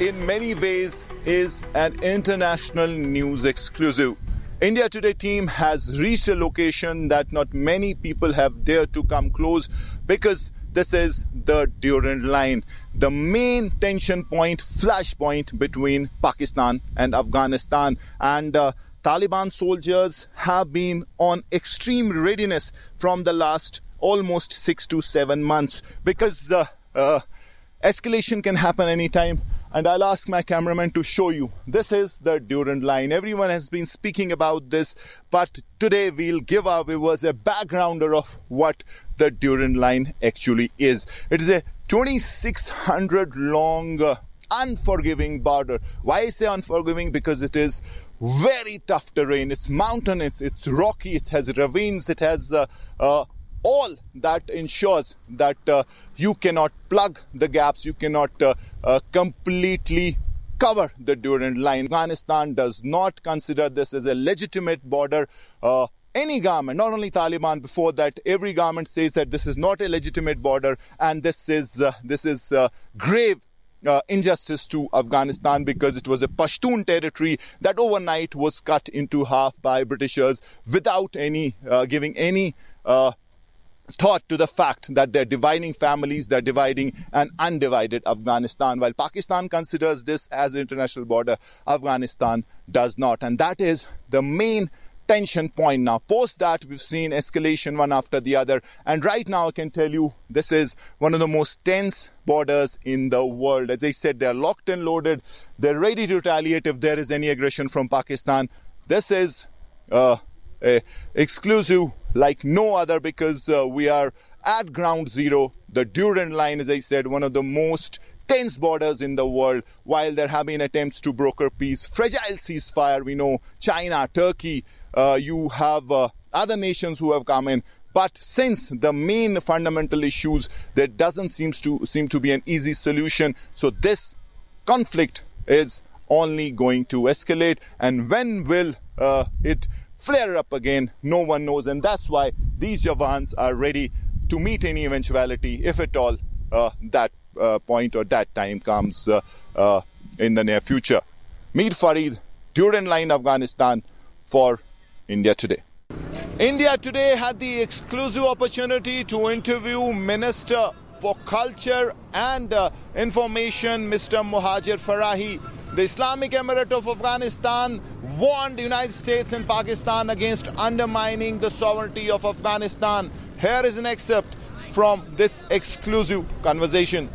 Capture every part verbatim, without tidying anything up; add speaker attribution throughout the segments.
Speaker 1: in many ways is an international news exclusive. India Today team has reached a location that not many people have dared to come close because this is the Durand Line, the main tension point, flashpoint between Pakistan and Afghanistan. And uh, Taliban soldiers have been on extreme readiness from the last almost six to seven months because uh, uh, escalation can happen anytime. And I'll ask my cameraman to show you. This is the Durand Line. Everyone has been speaking about this, but today we'll give our viewers a backgrounder of what the Durand Line actually is. It is a twenty-six hundred long, uh, unforgiving border. Why I say unforgiving? Because it is very tough terrain. It's mountain, it's, it's rocky, it has ravines, it has uh, uh, all that ensures that uh, you cannot plug the gaps, you cannot uh, uh, completely cover the Durand Line. Afghanistan does not consider this as a legitimate border. Uh, any government, not only Taliban, before that, every government says that this is not a legitimate border, and this is uh, this is uh, grave Uh, injustice to Afghanistan because it was a Pashtun territory that overnight was cut into half by Britishers without any uh, giving any uh, thought to the fact that they're dividing families, they're dividing an undivided Afghanistan. While Pakistan considers this as an international border, Afghanistan does not. And that is the main tension point now. Post that, we've seen escalation one after the other. And right now, I can tell you, this is one of the most tense borders in the world. As I said, they're locked and loaded. They're ready to retaliate if there is any aggression from Pakistan. This is uh, a exclusive like no other because uh, we are at ground zero. The Durand Line, as I said, one of the most tense borders in the world. While there have been attempts to broker peace, fragile ceasefire, we know China, Turkey, uh, you have uh, other nations who have come in. But since the main fundamental issues, there doesn't seem to seem to be an easy solution. So this conflict is only going to escalate. And when will uh, it flare up again? No one knows. And that's why these Javans are ready to meet any eventuality, if at all uh, that uh, point or that time comes uh, uh, in the near future. Mir Farid, Durand Line, Afghanistan, for India Today. India Today had the exclusive opportunity to interview Minister for Culture and uh, Information, Mister Muhajir Farahi. The Islamic Emirate of Afghanistan warned the United States and Pakistan against undermining the sovereignty of Afghanistan. Here is an excerpt from this exclusive conversation.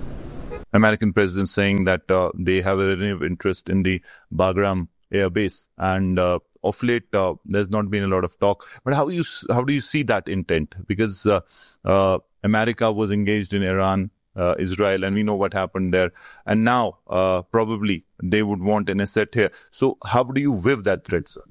Speaker 2: American president saying that uh, they have a renewed interest in the Bagram Air Base, and uh, of late uh, there's not been a lot of talk. But how you how do you see that intent? Because uh, uh, America was engaged in Iran, uh, Israel, and we know what happened there. And now uh, probably they would want an asset here. So how do you weigh that threat, sir?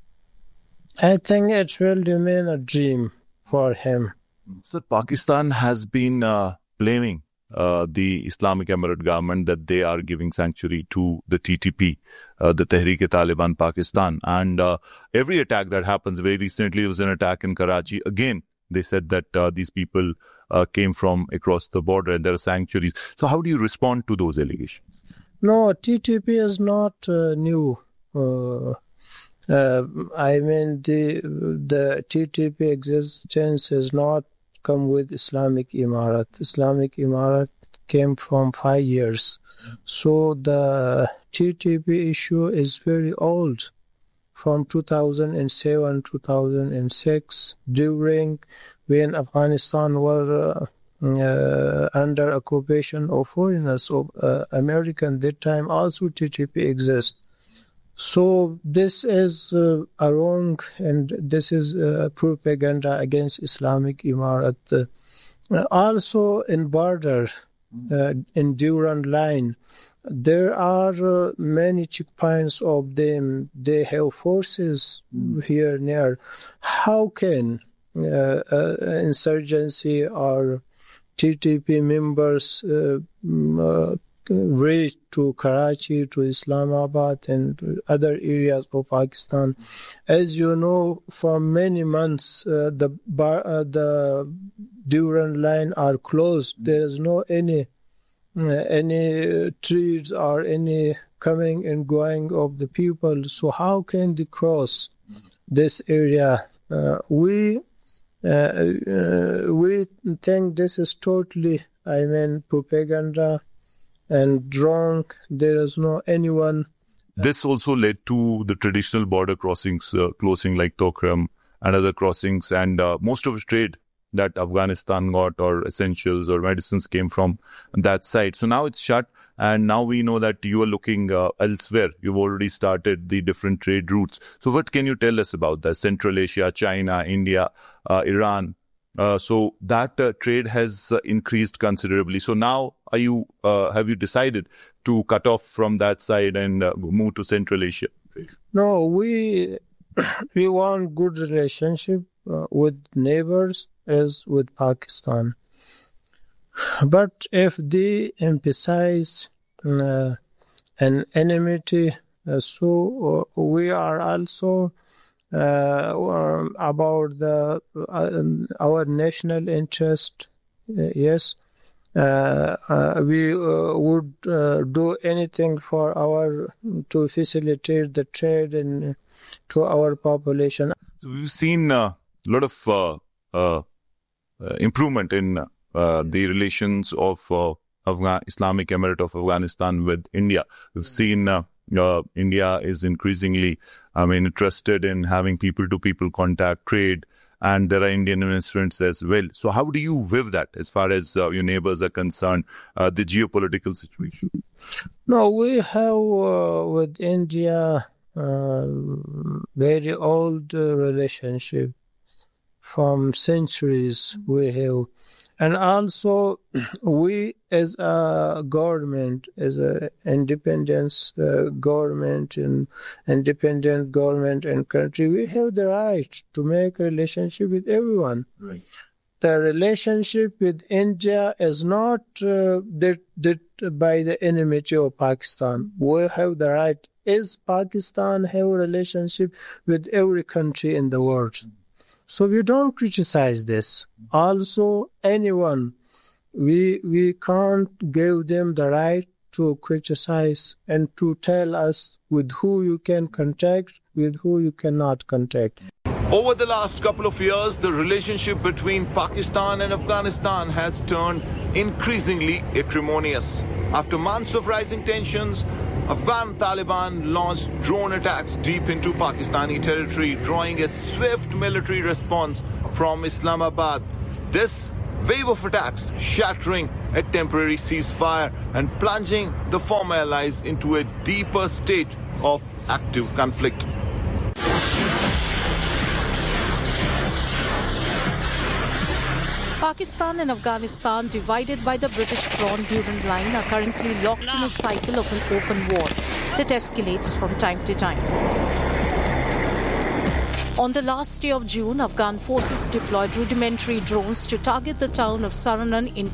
Speaker 3: I think it will remain a dream for him.
Speaker 2: Sir, Pakistan has been uh, blaming Uh, the Islamic Emirate government that they are giving sanctuary to the T T P, uh, the Tehreek-e-Taliban Pakistan. And uh, every attack that happens, very recently there was an attack in Karachi. Again, they said that uh, these people uh, came from across the border and there are sanctuaries. So how do you respond to those allegations?
Speaker 3: No, T T P is not uh, new. Uh, uh, I mean, the, the T T P existence is not come with Islamic Emirat. Islamic Emirat came from five years. So the T T P issue is very old, from two thousand seven, two thousand six, during when Afghanistan was uh, uh, under occupation of foreigners, of uh, American. That time also T T P exists. So this is uh, a wrong, and this is uh, propaganda against Islamic Emirat. Uh, also in border, uh, in Durand Line, there are uh, many checkpoints of them. They have forces mm. here near. How can uh, uh, insurgency or T T P members uh, uh, reach to Karachi, to Islamabad and other areas of Pakistan? As you know, for many months, uh, the bar, uh, the Durand Line are closed. There is no any uh, any trees or any coming and going of the people. So how can they cross this area? Uh, we uh, uh, we think this is totally, I mean, propaganda and wrong. There is no anyone.
Speaker 2: This also led to the traditional border crossings uh, closing, like Tokram and other crossings, and uh, most of the trade that Afghanistan got, or essentials or medicines, came from that side. So now it's shut, and now we know that you are looking uh, elsewhere. You've already started the different trade routes. So what can you tell us about that? Central Asia, China, India, uh, Iran. Uh, so that uh, trade has uh, increased considerably. So now are you uh, have you decided to cut off from that side and uh, move to Central Asia?
Speaker 3: No, we we want good relationship uh, with neighbors as with Pakistan. But if they emphasize uh, an enmity, uh, so uh, we are also uh, about the uh, our national interest. Uh, yes, uh, uh, we uh, would uh, do anything for our to facilitate the trade and to our population.
Speaker 2: So we've seen a lot of uh, uh, uh, improvement in uh, the relations of uh, Afghan Islamic Emirate of Afghanistan with India. We've seen uh, uh, India is increasingly, I mean, interested in having people-to-people contact, trade, and there are Indian investments as well. So how do you view that as far as uh, your neighbors are concerned, uh, the geopolitical situation?
Speaker 3: No, we have uh, with India uh, very old uh, relationship from centuries we have. And also, we as a government, as an independent uh, government and independent government and country, we have the right to make a relationship with everyone.
Speaker 2: Right.
Speaker 3: The relationship with India is not uh, that, that by the enmity of Pakistan. We have the right, as Pakistan have a relationship with every country in the world. So we don't criticize this. Also, anyone, we we can't give them the right to criticize and to tell us with who you can contact, with who you cannot contact.
Speaker 1: Over the last couple of years, the relationship between Pakistan and Afghanistan has turned increasingly acrimonious. After months of rising tensions, Afghan Taliban launched drone attacks deep into Pakistani territory, drawing a swift military response from Islamabad. This wave of attacks shattering a temporary ceasefire and plunging the former allies into a deeper state of active conflict.
Speaker 4: Pakistan and Afghanistan, divided by the British drawn Durand Line, are currently locked in a cycle of an open war that escalates from time to time. On the last day of June, Afghan forces deployed rudimentary drones to target the town of Saranan in